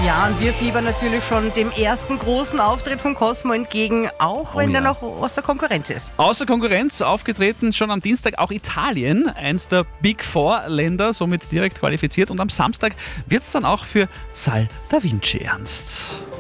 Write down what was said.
Ja, und wir fiebern natürlich schon dem ersten großen Auftritt von Cosmo entgegen, auch wenn der noch aus der Konkurrenz ist. Außer Konkurrenz aufgetreten schon am Dienstag auch Italien, eins der Big Four Länder, somit direkt qualifiziert. Und am Samstag wird es dann auch für Sal da Vinci ernst.